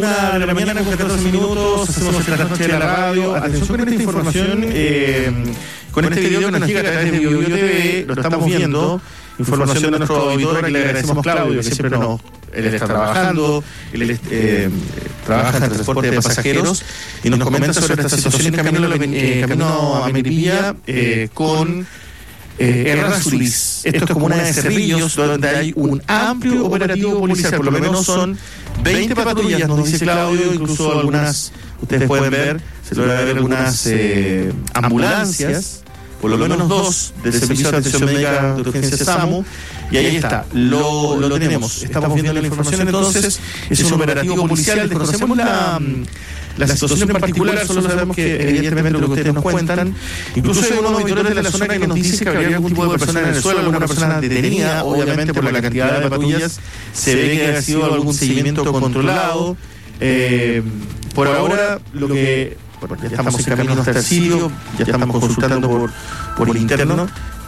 1:00 con 14 minutos, hacemos nuestra noche de la radio. Atención con esta información, con este video que nos llega a través de BioBio TV, lo estamos viendo. Información de nuestro auditor, que le agradecemos a Claudio, que siempre él está trabajando, él trabaja en transporte de pasajeros y nos comenta sobre esta situación en camino a Melipilla con Errázuriz. Esto es comuna de Cerrillos, donde hay un amplio operativo policial, por lo menos son 20 patrullas, nos dice Claudio, incluso algunas, ustedes pueden ver, se logra ver algunas ambulancias, por lo menos 2 del Servicio de Atención Médica de Urgencia SAMU, y ahí está, lo tenemos, estamos viendo la información. Entonces es un operativo policial, desconocemos la situación en particular, solo sabemos que evidentemente lo que ustedes nos cuentan, incluso hay unos auditores de la zona que nos dicen que habría algún tipo de persona en el suelo, alguna persona detenida, obviamente por la cantidad de patrullas se ve que ha sido algún seguimiento controlado. Por ahora lo que... Bueno, ya estamos en camino hasta el sitio, ya estamos consultando por interno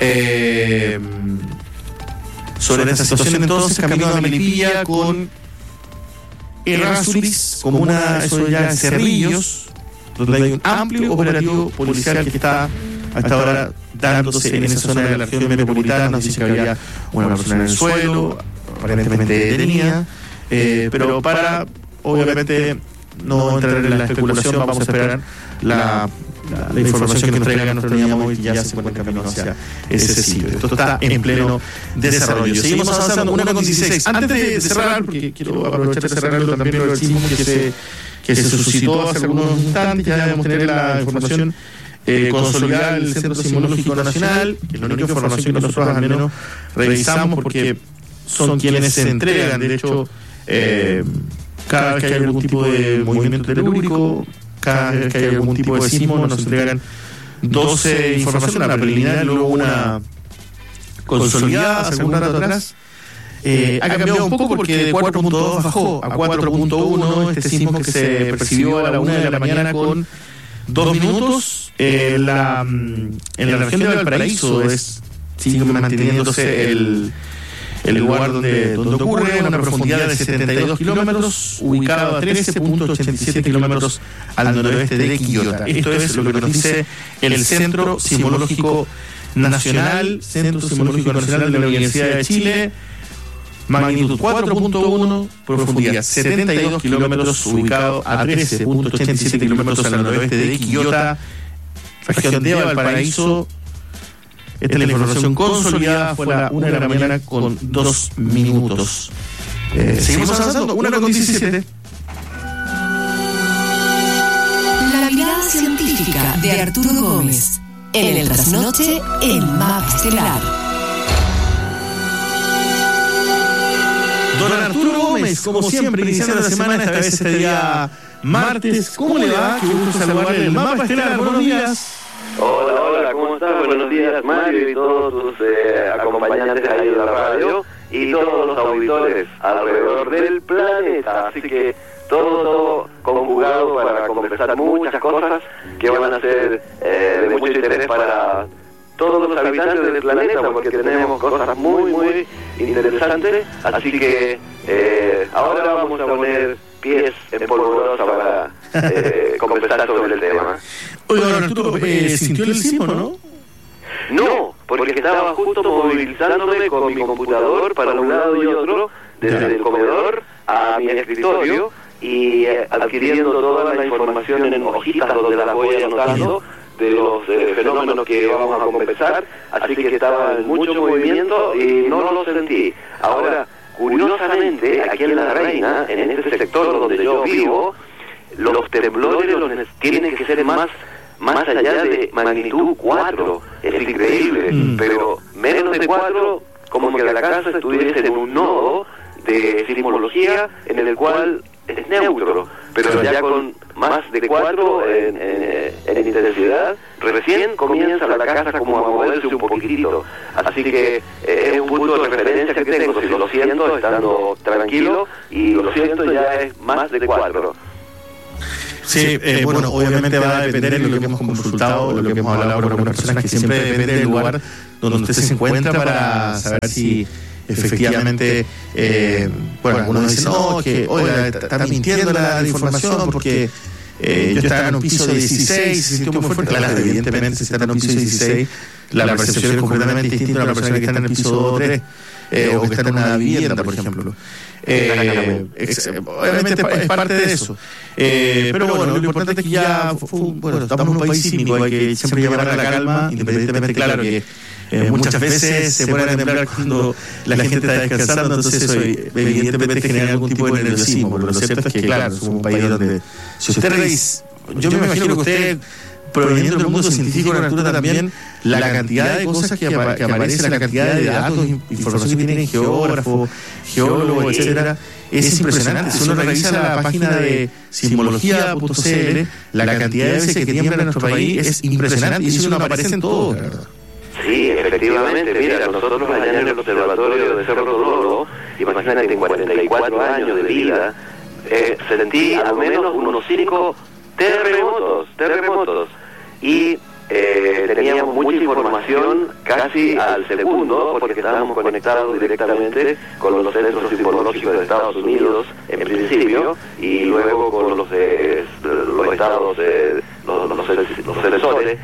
sobre esta situación. Entonces, camino a Melipilla con Errázuriz, eso ya en Cerrillos, donde hay un amplio operativo policial que está hasta ahora dándose en esa zona de la región metropolitana. Nos dice que había una persona en el suelo, aparentemente detenida, pero para, obviamente, no entrar en la especulación, vamos a esperar la información que nos traiga nuestro línea móvil, que ya se encuentra en camino hacia ese sitio. Esto está en pleno desarrollo. Seguimos avanzando, 1:16. Antes de cerrar, porque quiero aprovechar de cerrarlo también lo del sismo que se suscitó hace algunos instantes, ya debemos tener la información consolidada del Centro Sismológico Nacional, que es la única información que nosotros al menos revisamos, porque son quienes se entregan. De hecho, cada vez que hay algún tipo de movimiento telúrico, cada vez que hay algún tipo de sismo, nos entregan 12 informaciones, una preliminar y luego una consolidada hace algún rato atrás. Ha cambiado un poco porque de 4.2 bajó a 4.1 este sismo que se percibió a la 1:00 con 2 minutos. En la región de Valparaíso sigue manteniéndose el lugar donde ocurre, una profundidad de 72 kilómetros, ubicado a 13.87 kilómetros al noroeste de Quillota. Esto es lo que nos dice el Centro Sismológico Nacional, de la Universidad de Chile. Magnitud 4.1, profundidad 72 kilómetros, ubicado a 13.87 kilómetros al noroeste de Quillota, región de Valparaíso. Esta es la información consolidada, fue a la 1:00 con 2 minutos. Seguimos avanzando, 1:17. La mirada científica de Arturo Gómez en el trasnoche en Mapa Estelar. Don Arturo Gómez, como siempre, iniciando la semana, esta vez este día martes. ¿Cómo le va? Qué gusto saludarle en el Mapa Estelar. Buenos días. Hola, ¿cómo estás? Buenos días, Mario, y todos tus acompañantes ahí de la radio, y todos los auditores alrededor del planeta. Así que todo conjugado para conversar muchas cosas que van a ser de mucho interés para todos los habitantes del planeta, porque tenemos cosas muy interesantes. Así que ahora vamos a poner pies en polvorosa para conversar sobre el tema. Oiga, Arturo, sintió el sismo, ¿no? No, porque estaba justo movilizándome con mi computador para un lado y otro, desde el comedor a mi escritorio, y adquiriendo toda la información en hojitas donde la voy anotando de los fenómenos que vamos a conversar. Así que estaba en mucho movimiento y no lo sentí. Ahora, curiosamente, aquí en La Reina, en este sector donde yo vivo, los temblores tienen que ser más allá de magnitud 4. Es increíble, pero menos de 4, como que la casa estuviese en un nodo de sismología en el cual es neutro, pero ya con más de 4 en intensidad, recién comienza la casa como a moverse un poquitito. Así que es un punto de referencia que tengo. Si lo siento estando tranquilo, y lo siento ya es más de 4. Sí, bueno, obviamente va a depender de lo que hemos consultado, de lo que hemos hablado con algunas personas, que siempre depende del lugar donde usted se encuentra para saber si efectivamente, bueno, algunos dicen, no, que, oiga, está mintiendo la información porque yo estaba en un piso 16, se sintió muy fuerte. Claro, evidentemente, si está en un piso 16, la percepción es completamente distinta a una persona que está en el piso 2 o 3, o que está en una vivienda, por ejemplo. Obviamente es parte de eso. Pero bueno, lo importante es que ya estamos en un país sísmico, hay que siempre llevar a la calma, independientemente, claro, que muchas veces se ponen a temblar cuando la gente está descansando, entonces eso evidentemente genera algún tipo de nerviosismo, pero lo cierto es que, claro, somos un país donde, si usted revisa, yo me imagino que usted, proveniendo del mundo científico de la altura también, la cantidad de cosas que aparece, la cantidad de datos, información que tienen geógrafos, geólogos, etcétera, es impresionante. Si uno revisa la página de sismología.cl, la cantidad de veces que tiembla en nuestro país es impresionante, y eso no aparece en todo, la verdad. Sí, efectivamente, mira, nosotros allá en el observatorio de Cerro Tololo, imagínate, en 44 años de vida, sentí al menos unos 5 terremotos, y teníamos mucha información casi al segundo, porque estábamos conectados directamente con los centros sismológicos de Estados Unidos en principio, y luego con los estados, los sensores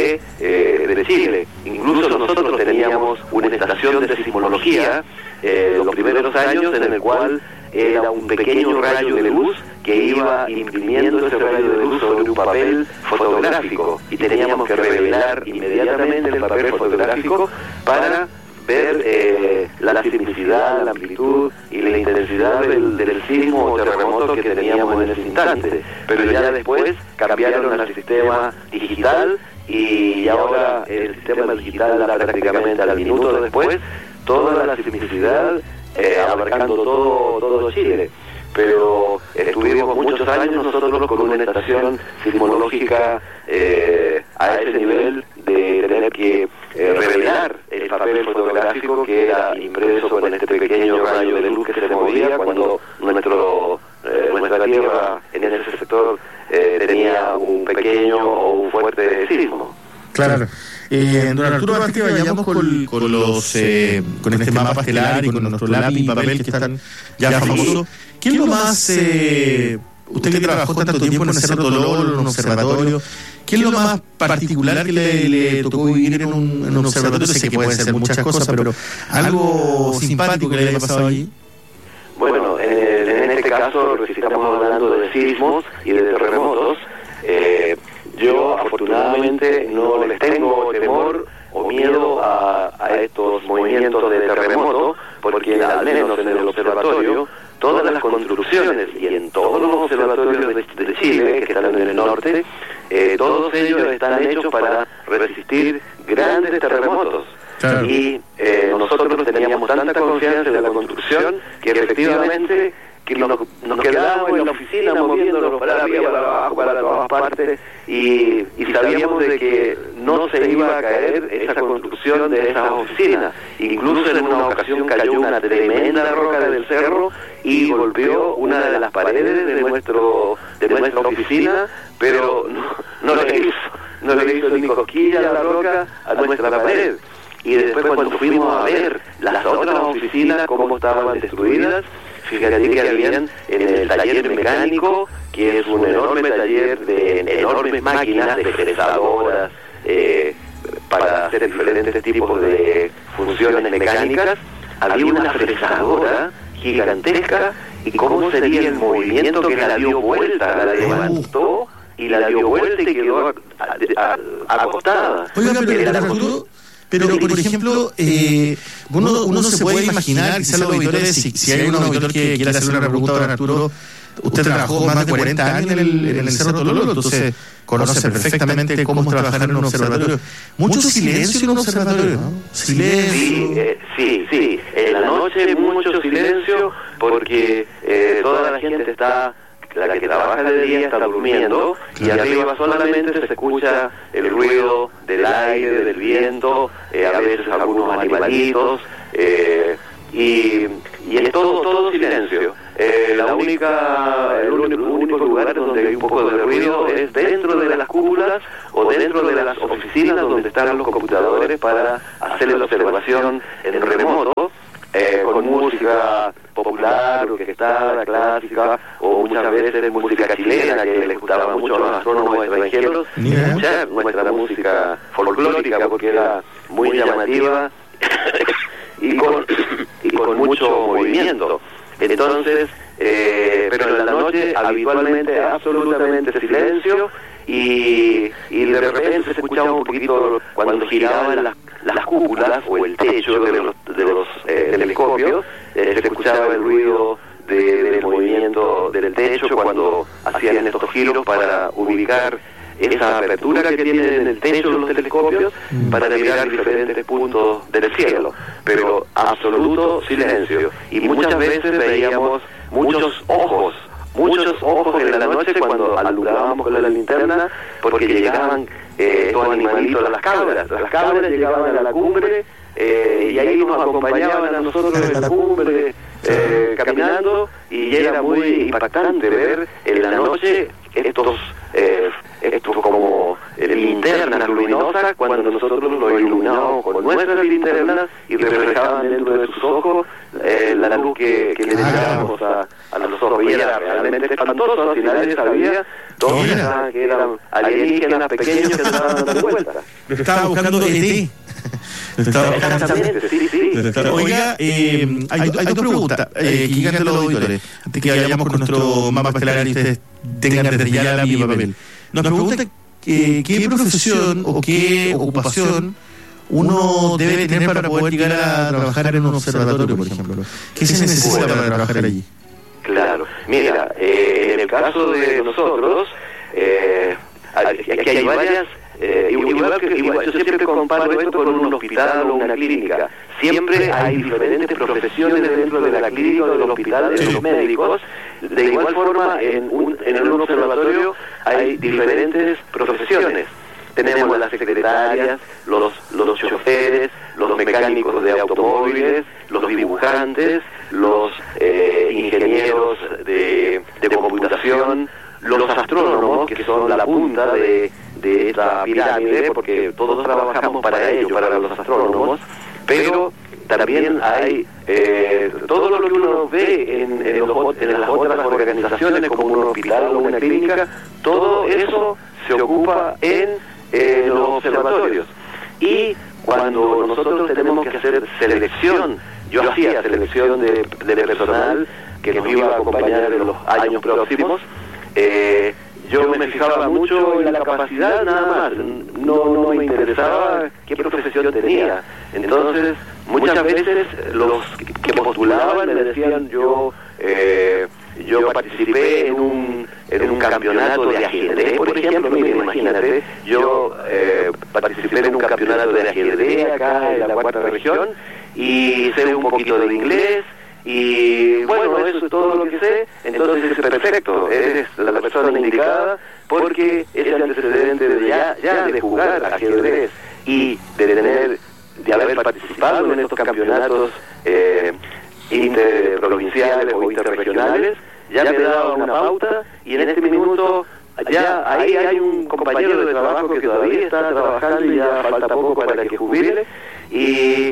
de Chile. Incluso nosotros teníamos una estación de sismología los primeros años, en el cual era un pequeño rayo de luz que iba imprimiendo ese rayo de luz sobre un papel fotográfico, y teníamos que revelar inmediatamente el papel fotográfico para ver la sismicidad, la amplitud y la intensidad del sismo o terremoto que teníamos en ese instante. Pero ya después cambiaron al sistema digital, y ahora el sistema digital da prácticamente al minuto después toda la sismicidad, abarcando todo Chile. Pero estuvimos muchos años nosotros con una estación sismológica a ese nivel de tener que revelar el papel fotográfico que era impreso con este pequeño rayo de luz que se movía cuando nuestra tierra en ese sector tenía un pequeño o un fuerte sismo. Claro. Don Arturo, antes que vayamos con este mapa estelar y con nuestro lápiz y papel que están ya famosos, ¿qué es lo más, usted que trabajó tanto tiempo en el Cerro Tololo, en un observatorio, qué es lo más particular que le tocó vivir en un observatorio? Sé que pueden ser muchas cosas, pero algo simpático que le haya pasado allí. Bueno, en este caso, si estamos hablando de sismos y de terremotos, yo afortunadamente no les tengo temor o miedo a estos movimientos de terremoto, porque al menos en el observatorio, todas las construcciones y en todos los observatorios de Chile, que están en el norte, todos ellos están hechos para resistir grandes terremotos. Claro. Y nosotros teníamos tanta confianza en la construcción que efectivamente que nos quedábamos en la oficina moviéndonos para arriba, para abajo, para todas partes, y sabíamos de que no se iba a caer esa construcción de esas oficinas. Incluso en una ocasión cayó una tremenda roca del cerro y golpeó una de las paredes de nuestra oficina, pero no le hizo ni cosquilla la roca a nuestra pared. Y después, cuando fuimos a ver las otras oficinas cómo estaban destruidas, fíjate que habían en el taller mecánico, que es un enorme taller de enormes máquinas, de fresadoras, para hacer diferentes tipos de funciones mecánicas, había una fresadora gigantesca, y cómo sería el movimiento que la dio vuelta, la levantó y la dio vuelta y quedó acostada. Oiga, pero por ejemplo, uno se puede imaginar, quizás los auditores, si hay un auditor que quiera hacerle una pregunta a don Arturo, usted trabajó más de 40 años en el Cerro Tololo, entonces conoce perfectamente cómo es trabajar en un observatorio. Mucho silencio en un observatorio, ¿no? Silencio. Sí. En la noche mucho silencio, porque toda la gente la que trabaja de día está durmiendo, y arriba solamente se escucha el ruido del aire, del viento, a veces algunos animalitos, y es todo silencio. El único lugar donde hay un poco de ruido es dentro de las cúpulas o dentro de las oficinas donde están los computadores para hacer la observación en remoto. con música popular, orquestada, clásica, o muchas veces música chilena, que les gustaba mucho a los astrónomos extranjeros, escuchar nuestra música folclórica, porque era muy llamativa y con mucho movimiento. Entonces, pero en la noche habitualmente absolutamente silencio, y de repente se escuchaba un poquito cuando giraban las cúpulas o el techo de los telescopios, se escuchaba el ruido del movimiento del techo cuando hacían estos giros para ubicar esa apertura que tienen en el techo de los telescopios para mirar diferentes puntos del cielo, pero absoluto silencio. Y muchas veces veíamos muchos ojos en la noche cuando alumbrábamos con la linterna, porque llegaban estos animalitos, las cabras llegaban a la cumbre, y ahí nos acompañaban a nosotros en la cumbre caminando, y era muy impactante ver en la noche estos como linternas luminosas, cuando nosotros lo iluminábamos con nuestras linternas y reflejaban dentro de sus ojos la luz que le dejábamos a los ojos. Y era realmente espantoso, si nadie sabía, todos pensaban que eran alienígenas pequeños que andaban dando vueltas. Lo estaba buscando ET. Exactamente, sí. Oiga, hay dos preguntas que llegan de los auditores, antes que vayamos con nuestro mapa estelar y ustedes tengan desde ya la misma papel. Nos pregunta qué profesión o qué ocupación uno debe tener para poder llegar a trabajar en un observatorio, por ejemplo. ¿Qué se necesita para trabajar allí? Claro, mira, en el caso de nosotros, aquí hay varias. Igual yo siempre comparo esto con un hospital o una clínica. Siempre hay diferentes profesiones dentro de la clínica o del hospital de los médicos. De igual forma, en un observatorio hay diferentes profesiones. Tenemos las secretarias, los choferes, los mecánicos de automóviles, los dibujantes, los ingenieros de computación, los astrónomos, que son la punta de esta pirámide, porque todos trabajamos para ello, para los astrónomos, pero también hay todo lo que uno ve en las otras organizaciones, como un hospital o una clínica, todo eso se ocupa en los observatorios. Y cuando nosotros tenemos que hacer selección, yo hacía selección de personal que nos iba a acompañar en los años próximos, yo me fijaba mucho en la capacidad nada más, no me interesaba qué profesión tenía. Entonces, muchas veces los que postulaban me decían, yo participé en un campeonato de ajedrez, por ejemplo. Mire, imagínate, yo participé en un campeonato de ajedrez acá en la cuarta región, y sé un poquito de inglés, y bueno, eso es todo lo que sé. Entonces es perfecto, eres la persona indicada, porque ese antecedente de ya de jugar ajedrez y de haber participado en estos campeonatos interprovinciales o interregionales, ya me daba una pauta. Y en este minuto ya ahí hay un compañero de trabajo que todavía está trabajando y ya falta poco para que jubile, y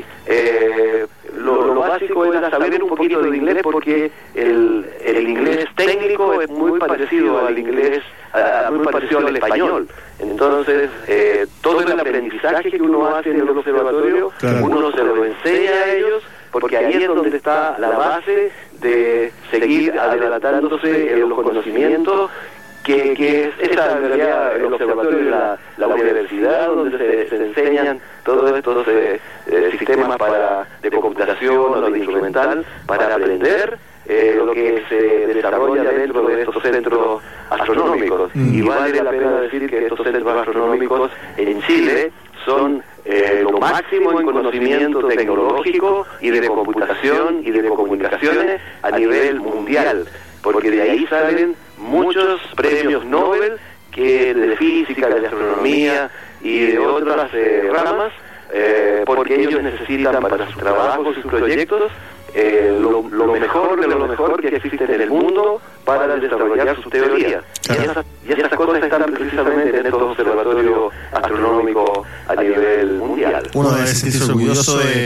lo básico era saber un poquito de inglés, porque el inglés técnico es muy parecido al inglés, muy parecido al español. Entonces, todo el aprendizaje que uno hace en el observatorio, uno se lo enseña a ellos, porque ahí es donde está la base de seguir adelantándose en los conocimientos, que es esa, en realidad, el observatorio de la universidad, donde se enseñan todos estos sistemas de computación o de instrumental para aprender lo que se desarrolla dentro de estos centros astronómicos. Y vale la pena decir que estos centros astronómicos en Chile son lo máximo en conocimiento tecnológico y de computación y de comunicaciones a nivel mundial, porque de ahí salen muchos premios Nobel de física, de astronomía y de otras ramas, porque ellos necesitan para sus trabajos, sus proyectos, lo mejor de lo mejor que existe en el mundo para desarrollar sus teorías. Y esas cosas están precisamente en estos observatorios astronómicos a nivel mundial. Uno debe sentirse orgulloso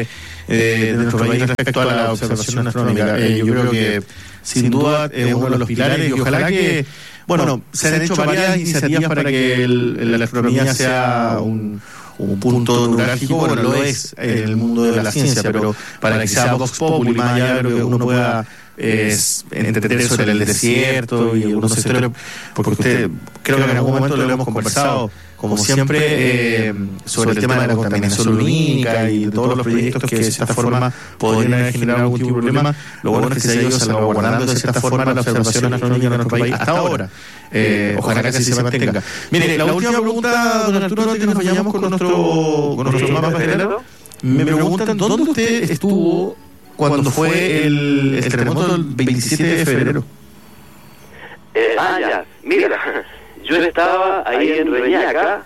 de nuestro país respecto a la observación astronómica. Yo creo que sin duda es uno de los pilares y ojalá que, bueno, se han hecho varias iniciativas para que la astronomía sea un punto neurálgico, bueno, lo es en el mundo de la ciencia, pero para que sea Vox Populi, más allá de lo que uno pueda entender sobre el desierto y algunos sectores, porque usted, creo que en algún momento lo hemos conversado, como siempre, sobre el tema de la contaminación lumínica y todos los proyectos que de cierta forma podrían generar algún tipo de problema. Lo bueno es que se ha ido salvaguardando de cierta forma la observación astronómica en nuestro país hasta ahora. Ojalá que así se mantenga. Mire, la última pregunta, don Arturo, antes que nos vayamos con nuestro mapa general, me preguntan dónde usted estuvo cuando fue el terremoto del 27 de febrero. Ya, mira, yo estaba ahí en Reñaca,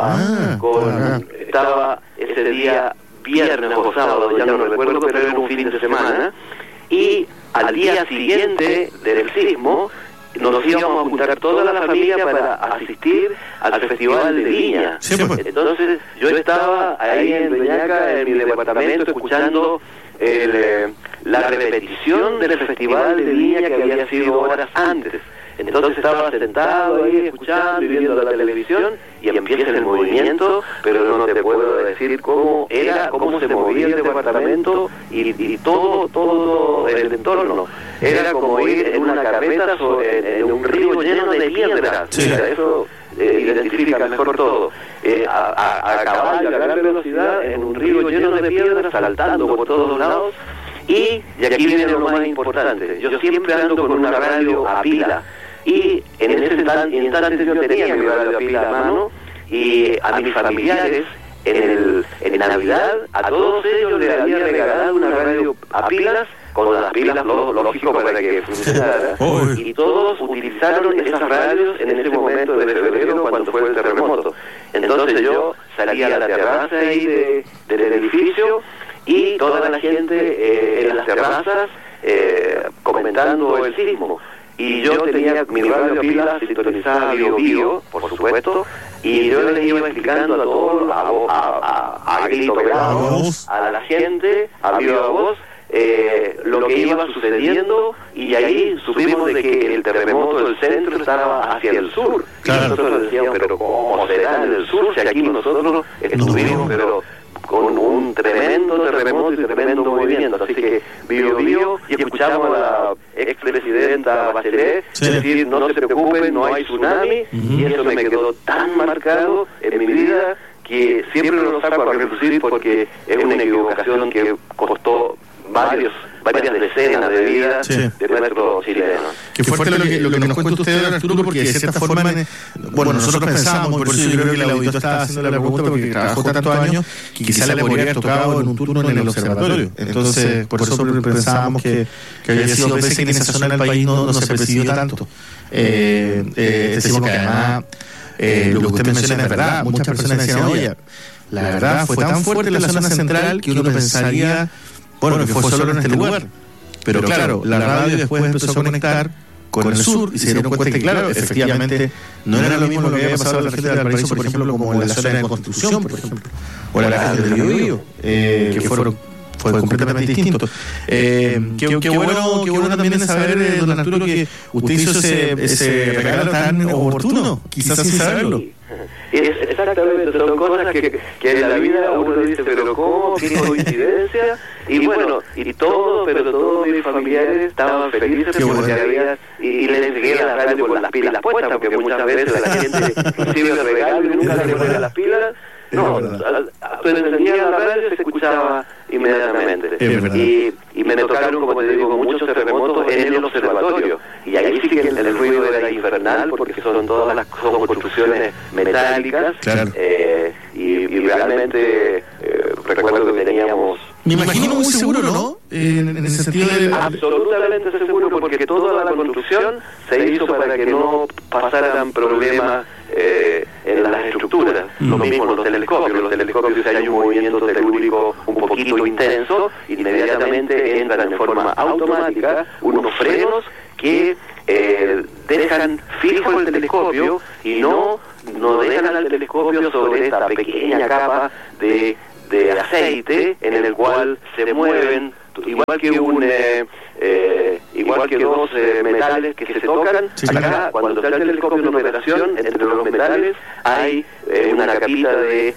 estaba ese día viernes o sábado, ya no recuerdo, pero era un fin de semana, y al día siguiente del sismo nos íbamos a juntar toda la familia para asistir al Festival de Viña. Sí, pues. Entonces yo estaba ahí en Reñaca, en mi departamento, escuchando la repetición del Festival de Viña que había sido horas antes. Entonces estaba sentado ahí escuchando y viendo la televisión y empieza el movimiento, pero no te puedo decir cómo se movía el departamento y todo el entorno. Era como ir en una carreta en un río lleno de piedras. Sí. Mira, eso identifica mejor todo. A caballo, a gran velocidad, en un río lleno de piedras, saltando por todos lados. Y aquí viene lo más importante. Yo siempre ando con una radio a pila. Y en ese instante yo tenía mi radio a pila a mano, y a mis familiares en Navidad a todos ellos les había regalado una radio a pilas con las pilas lógico para que funcionara. Y todos utilizaron esas radios en ese momento de febrero cuando fue el terremoto. Entonces yo salí a la terraza ahí del edificio y toda la gente en las terrazas comentando el sismo. Y yo tenía mi radio a pilas sintonizada Bio, por supuesto, y yo les iba explicando a todos, a grito pelado, a la gente, a viva voz, lo que iba sucediendo, y ahí supimos de que el terremoto del centro estaba hacia el sur. Claro. Y nosotros decíamos, pero ¿cómo será en el sur si aquí nosotros estuvimos, pero con un tremendo terremoto y tremendo movimiento? Así que Bio, y escuchamos a la expresidenta Bachelet decir, no se preocupen, no hay tsunami, y eso me quedó tan marcado en mi vida que siempre lo saco a reducir porque es una equivocación que costó varias decenas de vidas de nuestros chilenos. Qué fuerte lo que nos cuenta usted, Arturo, porque de cierta forma, bueno, nosotros pensamos, por eso yo creo que el auditor estaba haciendo la pregunta porque trabajó tantos años que quizá le podría haber tocado en un turno en el observatorio. Entonces, por eso pensábamos que había sido veces que en esa zona del país no se percibió tanto. Decimos que además, lo que usted menciona es verdad. Muchas personas decían, oye, la verdad fue tan fuerte en la zona central que uno pensaría, bueno, que fue solo en este lugar. Pero claro, la radio después empezó a conectar con el sur y se dieron cuenta que, claro, efectivamente no era lo mismo lo que había pasado en la región de Valparaíso, por ejemplo, como en la zona de Constitución, por ejemplo, o en la región del Biobío, que fue completamente distinto. Qué bueno también es saber, don Arturo, que usted hizo ese regalo tan oportuno, quizás sin saberlo. Exactamente, son cosas que en la vida uno dice, pero ¿cómo? ¿Qué coincidencia? Y bueno, todos mis familiares estaban felices porque había, y les entregué la radio con las pilas puestas, porque muchas veces la gente recibe el regalo y nunca le pone las pilas. No, pero encendía la radio y se escuchaba inmediatamente. Y me tocaron, como te digo, muchos terremotos en el observatorio. Y ahí sí que el ruido era infernal, porque son construcciones metálicas. Claro. Y realmente recuerdo que teníamos... Me imagino muy seguro, ¿no? En el sentido de... Absolutamente seguro, porque toda la construcción se hizo para que no pasaran problemas en las estructuras. Lo mismo los telescopios, si hay un movimiento telúrico un poquito intenso, inmediatamente entran en forma automática unos frenos que dejan fijo el telescopio y no dejan al telescopio sobre esta pequeña capa de de aceite en el cual se mueven, igual que dos metales que se tocan. Acá, cuando está el telescopio en operación, entre los metales hay una capita de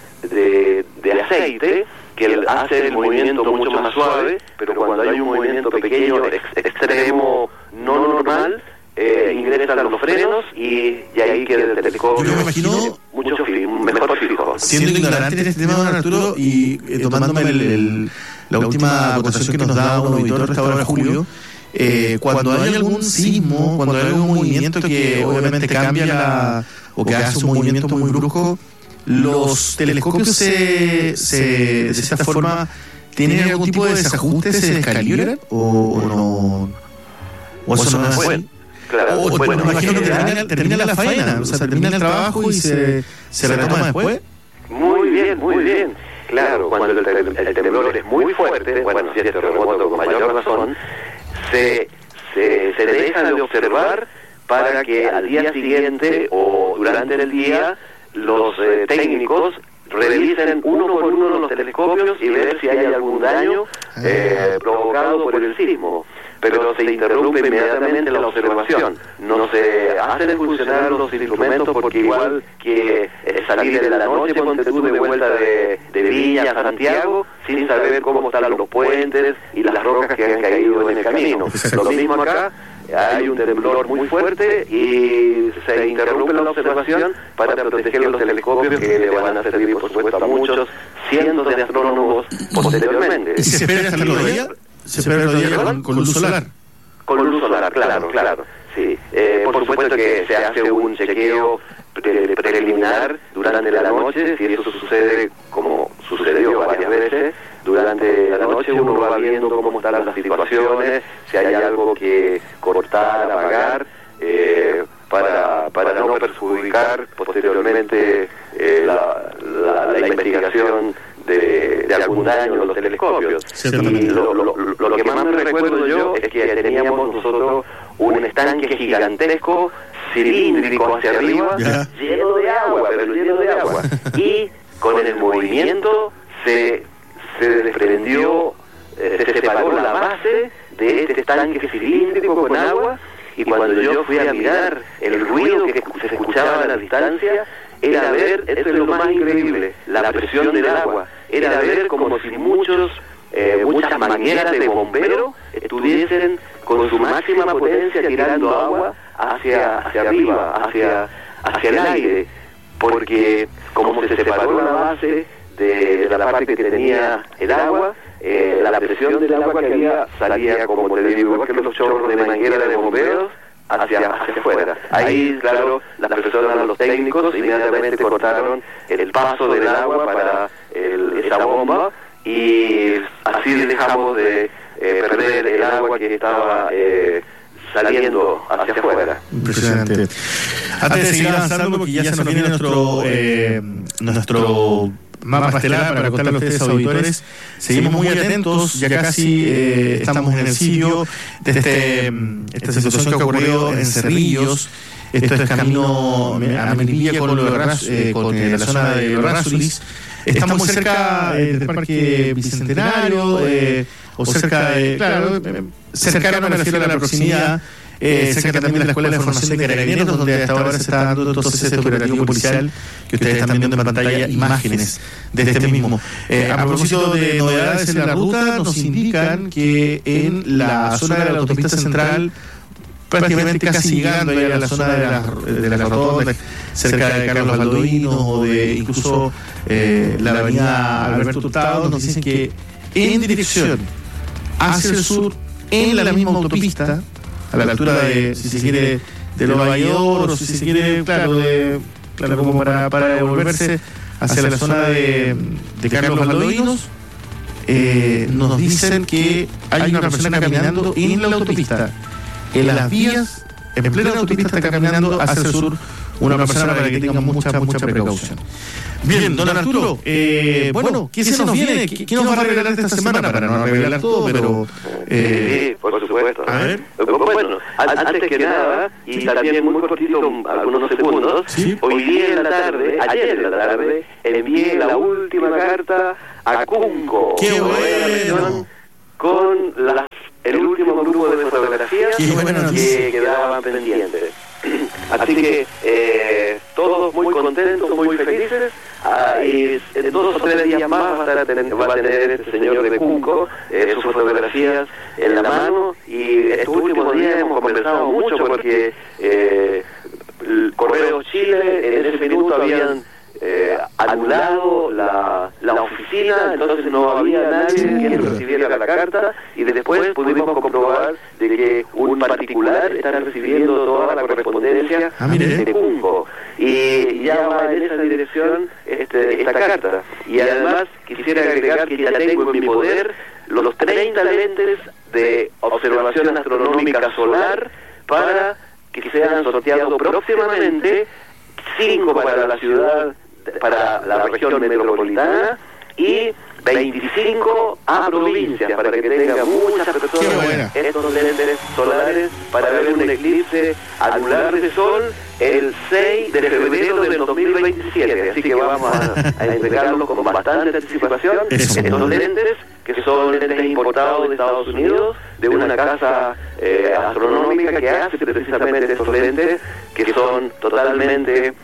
aceite que hace el movimiento mucho más suave, pero cuando hay un movimiento pequeño, extremo, no normal, ingresan los frenos y ahí queda el telescopio. Yo me imagino mejor fijo. Siendo ignorante en este tema, don Arturo, y tomándome la última acotación que nos da un auditor esta hora, Julio, cuando hay algún sismo, cuando hay algún movimiento que obviamente cambia o que hace un movimiento muy brusco, los telescopios de esta forma tienen algún tipo de desajuste, se descalibran o no, o eso no es así. Claro, bueno, me imagino que termina la faena, o sea, termina el trabajo y se retoma después. Muy bien. Claro, cuando el temblor es muy fuerte, bueno, si es terremoto con mayor razón, se deja de observar para que al día siguiente o durante el día los técnicos revisen uno por uno los telescopios y ver si hay algún daño provocado por el sismo. Pero se interrumpe inmediatamente la observación. No se hacen funcionar los instrumentos porque igual que salir de la noche, ponte tú de vuelta de Viña a Santiago, sin saber cómo están los puentes y las rocas que han caído en el camino. Lo mismo acá, hay un temblor muy fuerte y se interrumpe la observación para proteger los telescopios que le van a servir, por supuesto, a muchos cientos de astrónomos posteriormente. ¿Y se espera hasta el otro día? ¿Se espera el día con luz solar? Con luz solar, claro. Sí. Por supuesto que se hace un chequeo preliminar durante la noche. Si eso sucede, como sucedió varias veces, durante la noche uno va viendo cómo están las situaciones, si hay algo que cortar, apagar, para no perjudicar posteriormente la investigación de algún daño en los telescopios. Y lo que más me recuerdo yo es que teníamos nosotros un estanque gigantesco, cilíndrico hacia arriba, lleno de agua. Y con el movimiento se desprendió, se separó la base de este estanque cilíndrico con agua, y cuando yo fui a mirar el ruido que se escuchaba a la distancia, era ver, esto es lo más increíble, la presión del agua, era ver como si muchas mangueras de bombero estuviesen con su máxima potencia tirando agua hacia arriba, hacia el aire, porque como se separó la base de la parte que tenía el agua, la presión del agua que había salía, como te digo, igual que los chorros de manguera de bomberos, hacia afuera. Ahí, claro, las personas, los técnicos, inmediatamente cortaron el paso del agua para esa bomba, y así dejamos de perder el agua que estaba saliendo hacia afuera. Impresionante. Antes de seguir avanzando, porque ya se nos viene nuestro mapa estelar para contarle a ustedes, auditores, seguimos muy atentos, ya casi estamos en el sitio de esta situación que ha ocurrido en Cerrillos. Esto es camino a Melipilla con la zona de Errázuriz. Estamos muy cerca del Parque Bicentenario, o cerca de, claro, cercano, me refiero a la proximidad, cerca también de la Escuela de Formación de Carabineros, donde hasta ahora se está dando entonces este operativo policial que ustedes están viendo en pantalla, imágenes de este mismo. A propósito de novedades en la ruta, nos indican que en la zona de la autopista central, prácticamente casi llegando a la zona de la rotonda, cerca de Carlos Baldovinos o de incluso la avenida Alberto Hurtado, nos dicen que en dirección hacia el sur, en la misma autopista, a la altura de, si se quiere, de Los Valledor, o si se quiere, claro, como para devolverse hacia la zona de Carlos Baldovinos, nos dicen que hay una persona caminando en la autopista. En las vías, en plena autopista, está caminando hacia el sur una persona, para que tengan mucha precaución. Bien, don Arturo, bueno, ¿qué se nos viene? ¿Qué nos va a revelar esta semana? Para no revelar todo, pero... sí, por supuesto. A ver. Bueno, antes que nada, y también muy cortito, algunos segundos, ¿sí? Ayer en la tarde, envié la última carta a Cunco. ¡Qué bueno! Con el último grupo de fotografías que quedaban pendientes. Así que todos muy contentos, muy felices. Y en 2 o 3 días más va a tener este señor de Cunco sus fotografías en la mano. Y estos últimos días hemos conversado mucho porque Correos Chile en ese minuto habían anulado la oficina, entonces no había nadie que recibiera la carta, y después pudimos comprobar de que un particular está recibiendo toda la correspondencia de Cunco, y ya va en esa dirección esta carta. Y además quisiera agregar que ya tengo en mi poder los 30 lentes de observación astronómica solar para que sean sorteados próximamente, 5 para la ciudad, para la región metropolitana, y 25 a provincias, para que tengan muchas personas estos lentes solares para ver un eclipse anular de sol el 6 de febrero del 2027. Así que vamos a entregarlos con bastante anticipación. Estos lentes, que son lentes importados de Estados Unidos, de una casa astronómica que hace precisamente estos lentes, que son totalmente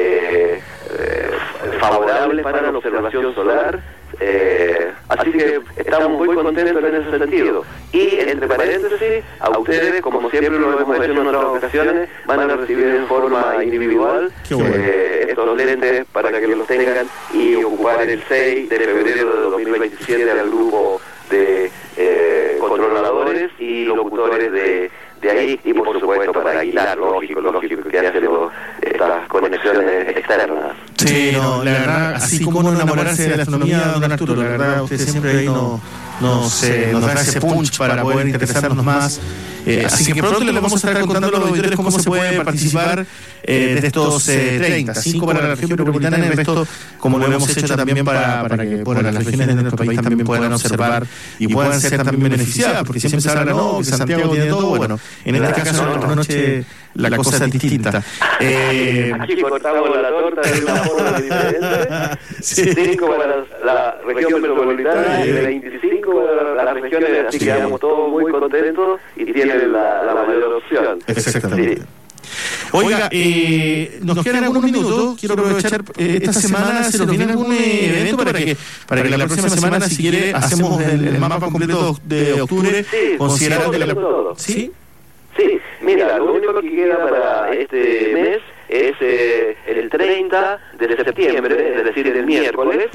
favorables para la observación solar. Así que estamos muy contentos en ese sentido. Y entre paréntesis, a ustedes, como siempre lo hemos hecho en otras ocasiones, van a recibir en forma individual estos lentes para que los tengan y ocupar el 6 de febrero de 2027 al grupo de controladores y locutores de ahí, y por supuesto para Aguilar, lógico, que hace estas conexiones externas. Sí, no, la verdad, así como no enamorarse de la astronomía, don Arturo, la verdad, usted siempre ahí nos da ese punch para poder interesarnos más. Así que pronto les vamos a estar contando a los auditores cómo se puede participar de estos 30, 5 para la región metropolitana, y el resto, como lo hemos hecho también para que las regiones de nuestro país también puedan observar y puedan ser también beneficiadas, porque siempre se habla, no, que Santiago tiene todo. Bueno, en este caso, en esta noche, la cosa es distinta. Aquí cortamos la torta de una forma diferente. 5 para la región metropolitana y 25 para las regiones, así que quedamos todos muy contentos y tienen la mayor opción. Exactamente. Oiga, nos quedan algunos minutos. Quiero aprovechar esta semana, se nos viene algún evento para que la próxima semana, si quiere, hacemos el mapa completo de octubre, considerando ¿sí? Sí, mira, lo único que queda para este mes es el 30 de septiembre, es decir, el miércoles.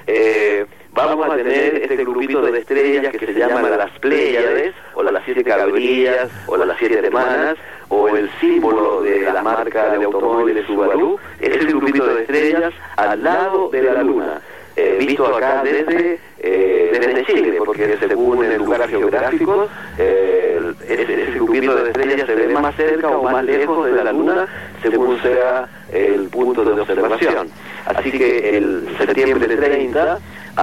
Vamos a tener este grupito de estrellas que se llaman las Pléyades, o las 7 cabrillas, o las 7 hermanas, o el símbolo de la marca de automóviles Subaru. Es el grupito de estrellas al lado de la Luna, visto acá desde Chile, porque según el lugar geográfico, ese grupito de estrellas se ve más cerca o más lejos de la Luna, según sea el punto de observación. Así que el septiembre 30,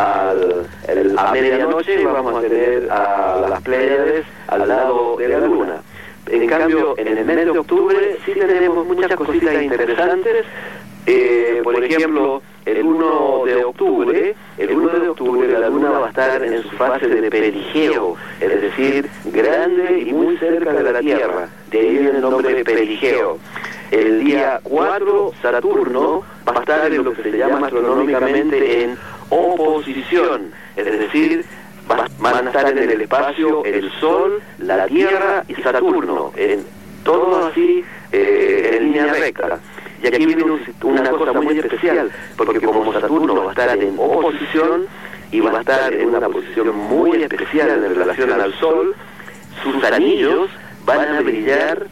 a medianoche, vamos a tener a las Pléyades al lado de la Luna. En cambio, en el mes de octubre sí tenemos muchas cositas interesantes. Por ejemplo, el 1 de octubre la Luna va a estar en su fase de perigeo, es decir, grande y muy cerca de la Tierra. De ahí viene el nombre de perigeo. El día 4, Saturno va a estar en lo que se llama astronómicamente en oposición, es decir, van a estar en el espacio el Sol, la Tierra y Saturno, en todo así en línea recta. Y aquí viene una cosa muy especial, porque como Saturno va a estar en oposición y va a estar en una posición muy especial en relación al Sol, sus anillos van a brillar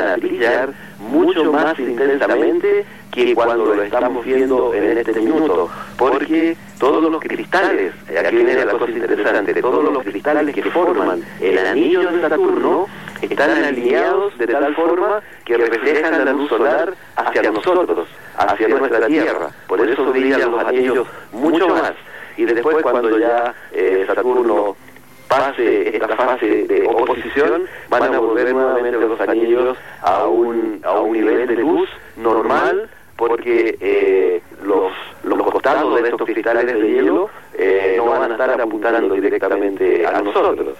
mucho más intensamente que cuando lo estamos viendo en este minuto, porque todos los cristales, aquí viene la cosa interesante, todos los cristales que forman el anillo de Saturno están alineados de tal forma que reflejan la luz solar hacia nosotros, hacia nuestra Tierra. Por eso brillan los anillos mucho más. Y después, cuando ya Saturno pase esta fase de oposición, van a volver nuevamente los anillos a un nivel de luz normal, porque los estado de estos cristales de hielo no van a estar apuntando directamente a nosotros.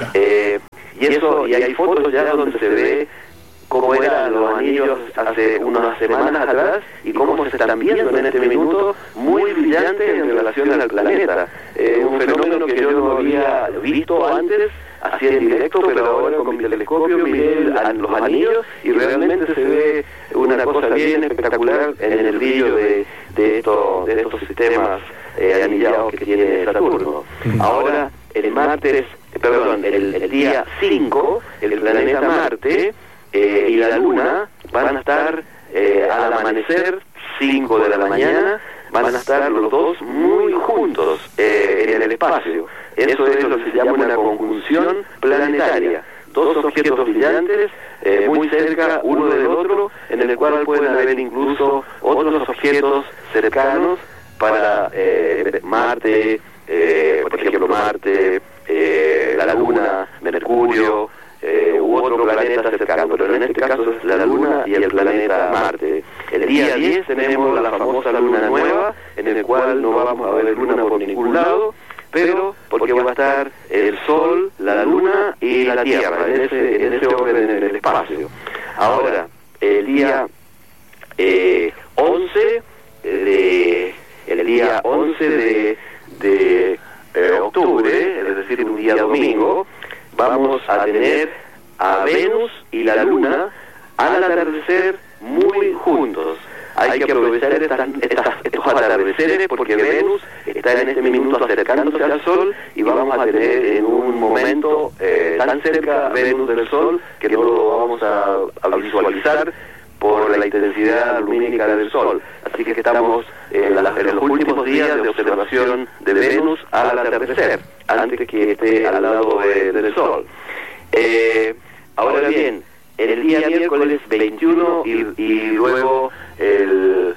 Y hay fotos ya donde se ve cómo eran los anillos hace unas semanas atrás y cómo se están viendo en este minuto muy brillantes en relación al planeta. Un fenómeno que yo no había visto antes, así en directo, pero ahora con mi telescopio miré los anillos y realmente se ve una cosa bien espectacular en el brillo de estos sistemas anillados que tiene Saturno. Ahora, el día 5, el planeta Marte y la Luna van a estar al amanecer, 5 de la mañana, van a estar los dos muy juntos en el espacio. Eso es lo que se llama una conjunción planetaria. Dos objetos brillantes muy cerca uno del otro, en el cual pueden haber incluso otros objetos cercanos para Marte, por ejemplo Marte, la Luna, Mercurio, u otro planeta cercano, pero en este caso es la Luna y el planeta Marte. El día 10 tenemos la famosa luna nueva, en el cual no vamos a ver luna por ningún lado, pero porque va a estar el Sol, la Luna y la Tierra, en ese orden en el espacio. Ahora, el día 11 de octubre, es decir, un día domingo, vamos a tener a Venus y la Luna al atardecer muy juntos. Hay que aprovechar estos atardeceres porque Venus está en este minuto acercándose al Sol y vamos a tener en un momento tan cerca Venus del Sol que no lo vamos a visualizar por la intensidad lumínica del Sol. Así que estamos en los últimos días de observación de Venus al atardecer, antes que esté al lado del Sol. Ahora bien, el día miércoles 21 y luego el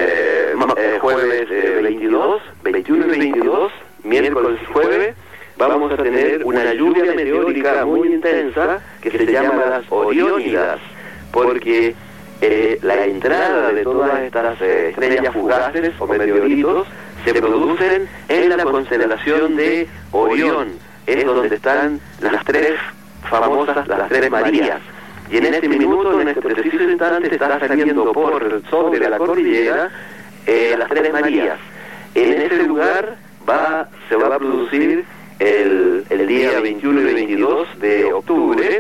jueves 21 y 22, miércoles y jueves, vamos a tener una lluvia meteórica muy intensa que se llama las Oriónidas, porque la entrada de todas estas estrellas fugaces o meteoritos se producen en la constelación de Orión. Es donde están las tres famosas, las tres Marías. Y en este minuto, en este preciso instante, está saliendo sobre la cordillera las tres Marías. En ese lugar se va a producir el día 21 y 22 de octubre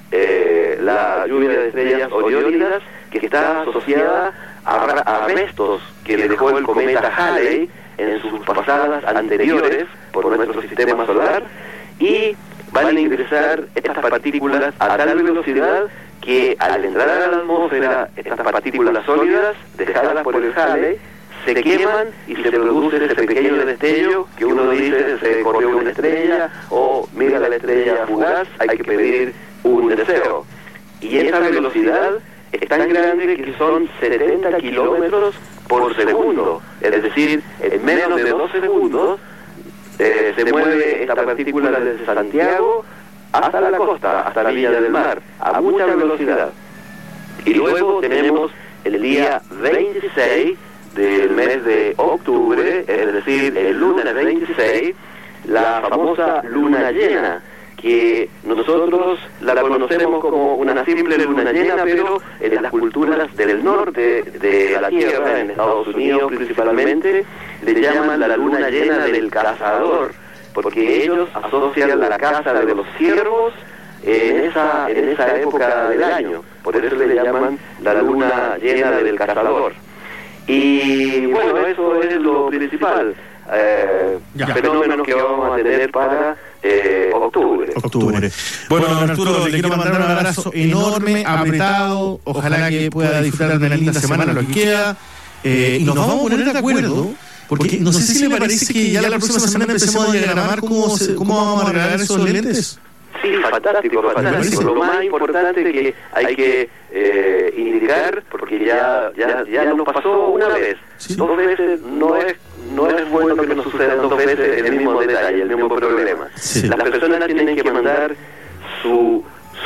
la lluvia de estrellas Oriónidas, que está asociada a restos que dejó el cometa Halley en sus pasadas anteriores por nuestro sistema solar, y van a ingresar estas partículas a tal velocidad que al entrar a la atmósfera, estas partículas sólidas dejadas por el Halley se queman y se produce ese pequeño destello que uno dice se corrió una estrella o mira la estrella fugaz, hay que pedir un deseo. Y esa velocidad es tan grande que son 70 kilómetros por segundo, es decir, en menos de 2 segundos se mueve esta partícula desde Santiago hasta la costa, hasta la Villa del Mar, a mucha velocidad. Y luego tenemos el día 26 del mes de octubre, es decir, el lunes 26, la famosa luna llena, que nosotros la conocemos como una simple luna llena, pero en las culturas del norte de la Tierra, en Estados Unidos principalmente, le llaman la luna llena del cazador, porque ellos asocian la caza de los ciervos en esa época del año, por eso le llaman la luna llena del cazador. Y bueno, eso es lo principal. Fenómenos que vamos a tener para octubre. Bueno, don Arturo, le quiero mandar un abrazo enorme, apretado. Ojalá que pueda disfrutar de una linda semana, lo que queda. Y nos vamos a poner de acuerdo, porque no sé si le parece que ya la próxima semana empecemos a diagramar cómo vamos a arreglar esos lentes. Sí, fantástico. Lo más importante que hay que indicar, porque ya nos pasó una vez, ¿sí? 2 veces no es bueno que nos sucedan 2 veces el mismo detalle, el mismo problema. Sí. Las personas tienen que mandar su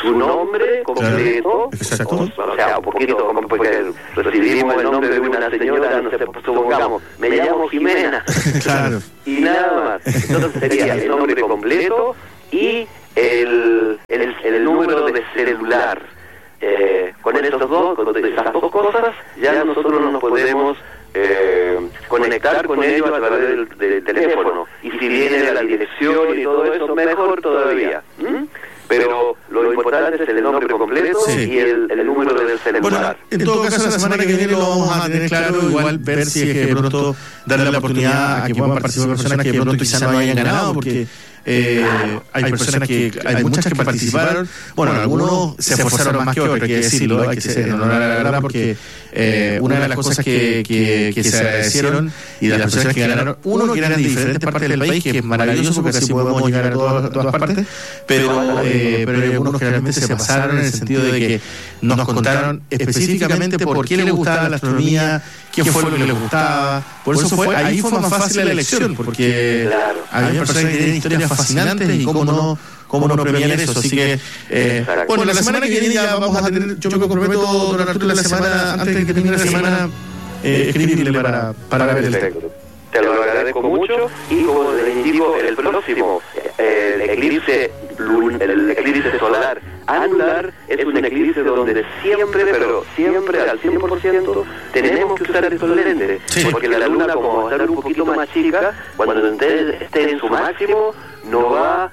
su nombre completo, exacto. o sea, un poquito como porque recibimos el nombre de una señora, no sé, supongamos, me llamo Jimena, claro, y nada más. Entonces sería el nombre completo y el número de celular. Con esas dos cosas ya nosotros nos podemos conectar con ellos a través del teléfono, y si viene la dirección y todo eso, mejor todavía. Pero lo importante es el nombre completo y el número del celular. Bueno, en todo caso, la semana que viene lo vamos a tener claro, igual ver si es que de pronto darle la oportunidad a que puedan participar personas que de pronto quizás no hayan ganado, porque hay personas hay muchas que participaron. Bueno, algunos se esforzaron más que otros, hay que decirlo, hay que ser honorar a la verdad, porque una de las cosas que se agradecieron y de las personas que ganaron, uno que eran de diferentes partes del país, que es maravilloso porque así podemos llegar a todas partes, pero hay algunos que realmente se pasaron en el sentido de que nos contaron específicamente por qué les gustaba la astronomía, qué fue lo que les gustaba. Por eso ahí fue más fácil la elección, porque había personas que tenían historias fascinantes y cómo no premiar eso. Así que, bueno, la semana que viene ya vamos a tener, yo me comprometo, don Arturo, la semana, antes de que termine la semana, escribirle para ver el texto. Te lo agradezco mucho, y como les indico, el próximo el eclipse solar anular es un eclipse donde siempre, pero siempre al 100% tenemos que usar estos lentes, porque la luna, como va a estar un poquito más chica, cuando esté en su máximo, no va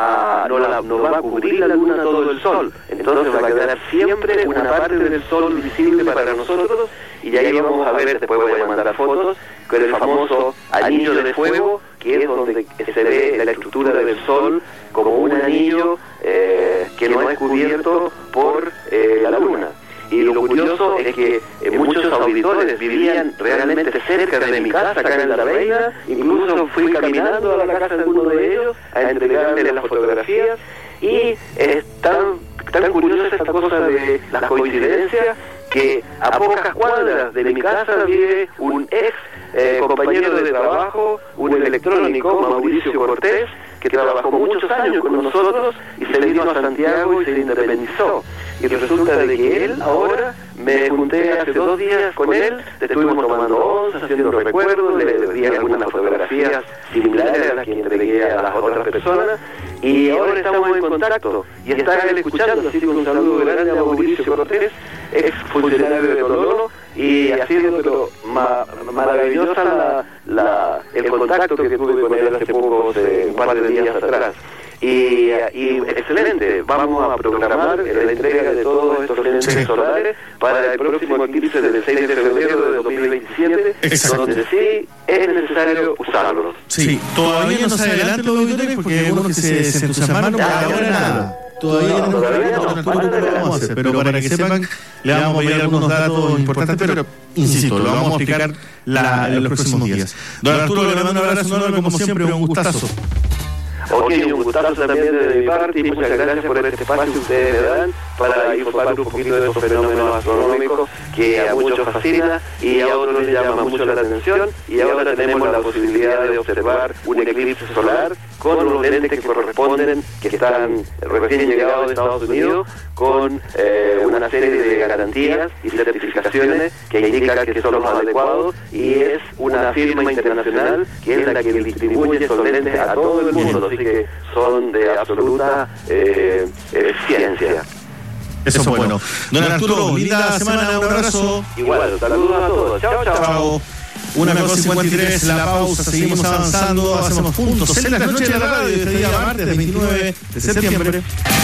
a cubrir la luna todo el sol, entonces va a quedar siempre una parte del sol visible para nosotros, y ahí vamos a ver, después voy a mandar fotos, con el famoso anillo de fuego, que es donde se ve la estructura del sol como un anillo que no es cubierto por la luna. Y lo curioso es que muchos auditores vivían realmente cerca de mi casa, acá en La Reina. Incluso fui caminando a la casa de uno de ellos a entregarle las fotografías, y es tan curiosa esta cosa de las coincidencias, que a pocas cuadras de mi casa vive un ex compañero de trabajo, un electrónico, Mauricio Cortés, que trabajó muchos años con nosotros y se vino a Santiago y se independizó. Y resulta de que él ahora, me junté hace 2 días con él, estuvimos tomando onzas, haciendo recuerdos, le di algunas fotografías similares a las que entregué a las otras personas, y ahora estamos en contacto, y está él escuchando, así que un saludo grande a Mauricio Cortés, ex funcionario de Tololo, y ha sido pero maravillosa el contacto que tuve con él hace poco, un par de días atrás. Y excelente, vamos a programar la entrega de todos estos lentes solares para el próximo eclipse del 6 de febrero de 2027, donde sí es necesario usarlos. Sí, todavía no se adelantan los auditores porque uno que se entusiasmaron, pero ahora nada. Todavía no lo vamos a hacer, pero para que sepan, le vamos a pedir algunos datos importantes, pero insisto, lo vamos a explicar en los próximos días. Don Arturo, le mando un abrazo enorme, como siempre, un gustazo. Ok, un gustazo también de mi parte, y muchas gracias por este espacio que ustedes me dan para informar un poquito de estos fenómenos astronómicos que a muchos fascina y a otros les llama mucho la atención, y ahora tenemos la posibilidad de observar un eclipse solar con los lentes que corresponden, que están recién llegados de Estados Unidos, con una serie de garantías y certificaciones que indican que son los adecuados, y es una firma internacional que es la que distribuye esos lentes a todo el mundo, así que son de absoluta ciencia. Eso es bueno. Don Arturo, linda semana, un abrazo. Igual, saludos a todos. Chao, chao. 1:53, la pausa, seguimos avanzando, hacemos puntos en la noche de la radio, este día martes 29 de septiembre.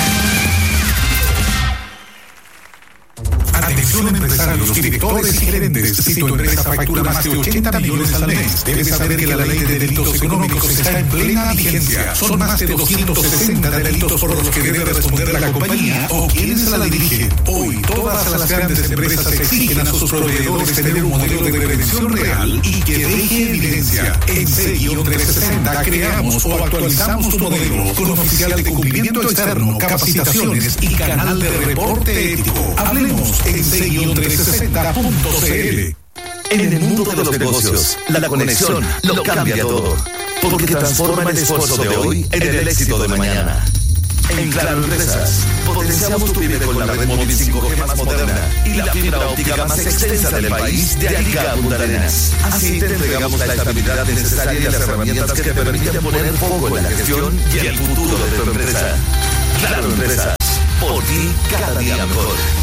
Atención empresarios, directores y gerentes. Si tu empresa factura más de 80 millones al mes, debes saber que la ley de delitos económicos está en plena vigencia. Son más de 260 delitos por los que debe responder la compañía o quienes la dirigen. Hoy, todas las grandes empresas exigen a sus proveedores tener un modelo de prevención real y que deje evidencia. En C-360 creamos o actualizamos tu modelo con oficial de cumplimiento externo, capacitaciones y canal de reporte ético. Hablemos en C-360.cl. En el mundo de los negocios, la conexión lo cambia todo, porque transforma el esfuerzo de hoy en el éxito de mañana. En Claro Empresas, potenciamos tu pyme con la red móvil 5G más moderna y la fibra óptica más extensa del país de Arica a Punta Arenas. Así te entregamos la estabilidad necesaria y las herramientas que te permiten poner foco en la gestión y el futuro de tu empresa. Claro Empresas, por ti cada día mejor.